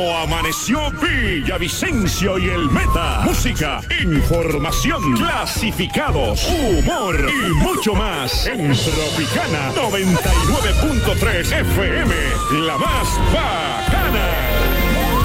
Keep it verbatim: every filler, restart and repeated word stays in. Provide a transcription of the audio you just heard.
Amaneció Villavicencio y el Meta. Música, información, clasificados, humor y mucho más en Tropicana noventa y nueve punto tres F M, la más bacana.